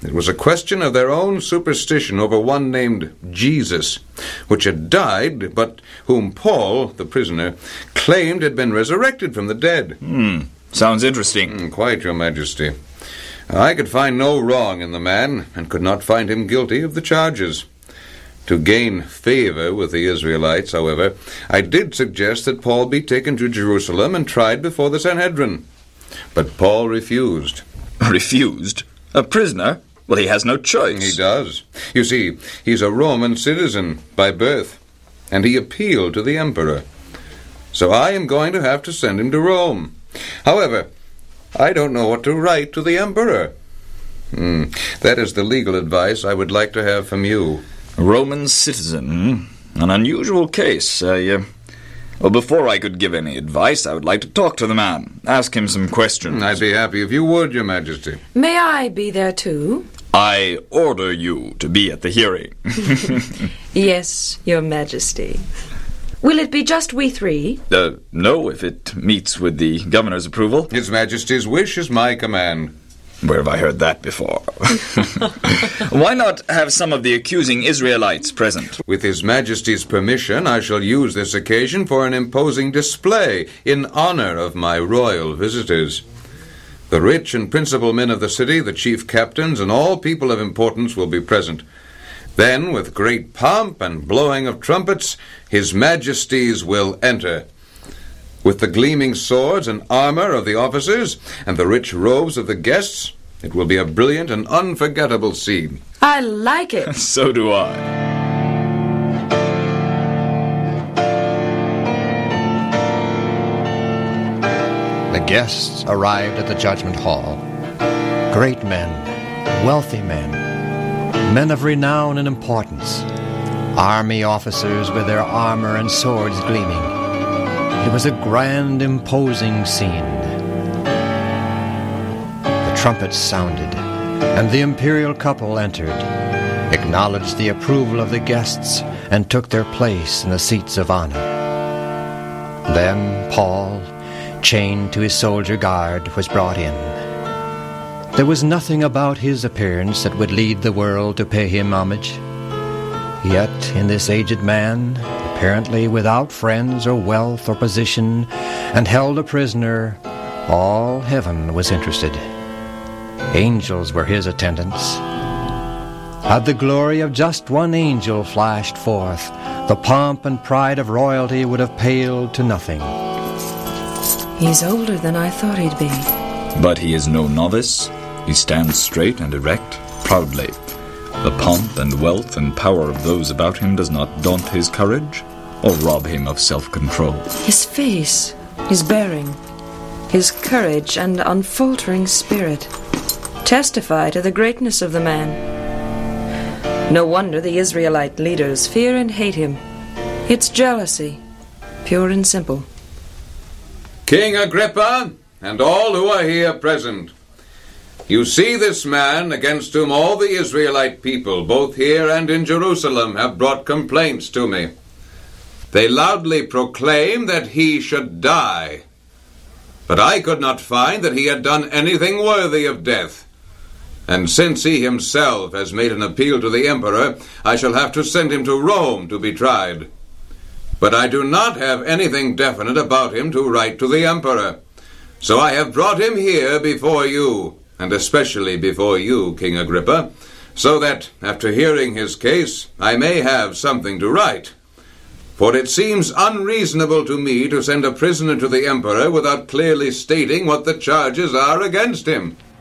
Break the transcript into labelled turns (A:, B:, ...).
A: It was a question of their own superstition over one named Jesus, which had died, but whom Paul, the prisoner, claimed had been resurrected from the dead.
B: Sounds interesting.
A: Quite, Your Majesty. I could find no wrong in the man, and could not find him guilty of the charges. To gain favor with the Israelites, however, I did suggest that Paul be taken to Jerusalem and tried before the Sanhedrin. But Paul refused.
B: Refused? A prisoner? Well, he has no choice.
A: He does. You see, he's a Roman citizen by birth, and he appealed to the emperor. So I am going to have to send him to Rome. However, I don't know what to write to the emperor. That is the legal advice I would like to have from you.
B: A Roman citizen? An unusual case. Well, before I could give any advice, I would like to talk to the man. Ask him some questions.
A: I'd be happy if you would, Your Majesty.
C: May I be there too?
B: I order you to be at the hearing.
C: Yes, Your Majesty. Will it be just we three?
B: No, if it meets with the governor's approval.
A: His Majesty's wish is my command.
B: Where have I heard that before? Why not have some of the accusing Israelites present?
A: With His Majesty's permission, I shall use this occasion for an imposing display in honor of my royal visitors. The rich and principal men of the city, the chief captains, and all people of importance will be present. Then, with great pomp and blowing of trumpets, His Majesties will enter. With the gleaming swords and armor of the officers and the rich robes of the guests, it will be a brilliant and unforgettable scene.
C: I like it.
B: So do I.
D: The guests arrived at the judgment hall. Great men, wealthy men, men of renown and importance, army officers with their armor and swords gleaming. It was a grand, imposing scene. The trumpets sounded, and the imperial couple entered, acknowledged the approval of the guests, and took their place in the seats of honor. Then Paul, chained to his soldier guard, was brought in. There was nothing about his appearance that would lead the world to pay him homage. Yet in this aged man, apparently without friends or wealth or position, and held a prisoner, all heaven was interested. Angels were his attendants. Had the glory of just one angel flashed forth, the pomp and pride of royalty would have paled to nothing.
C: He's older than I thought he'd be.
B: But he is no novice. He stands straight and erect, proudly. The pomp and wealth and power of those about him does not daunt his courage or rob him of self-control.
C: His face, his bearing, his courage and unfaltering spirit testify to the greatness of the man. No wonder the Israelite leaders fear and hate him. It's jealousy, pure and simple.
A: King Agrippa, and all who are here present, you see this man against whom all the Israelite people, both here and in Jerusalem, have brought complaints to me. They loudly proclaim that he should die. But I could not find that he had done anything worthy of death. And since he himself has made an appeal to the emperor, I shall have to send him to Rome to be tried. But I do not have anything definite about him to write to the emperor. So I have brought him here before you, and especially before you, King Agrippa, so that, after hearing his case, I may have something to write. For it seems unreasonable to me to send a prisoner to the emperor without clearly stating what the charges are against him.